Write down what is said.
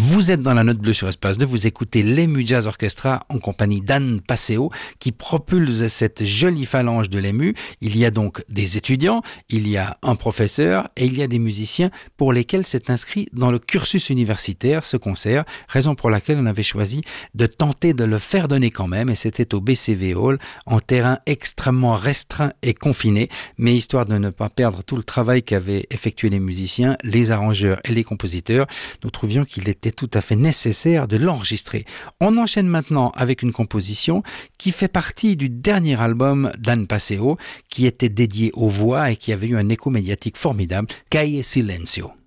Vous êtes dans la Note Bleue sur Espace 2, vous écoutez l'Emu Jazz Orchestra en compagnie d'Anne Passeo qui propulse cette jolie phalange de l'Emu. Il y a donc des étudiants, il y a un professeur et il y a des musiciens pour lesquels c'est inscrit dans le cursus universitaire ce concert, raison pour laquelle on avait choisi de tenter de le faire donner quand même, et c'était au BCV Hall en terrain extrêmement restreint et confiné, mais histoire de ne pas perdre tout le travail qu'avaient effectué les musiciens, les arrangeurs et les compositeurs, nous trouvions qu'il était tout à fait nécessaire de l'enregistrer. On enchaîne maintenant avec une composition qui fait partie du dernier album d'Anne Passeo, qui était dédié aux voix et qui avait eu un écho médiatique formidable, Calle Silencio.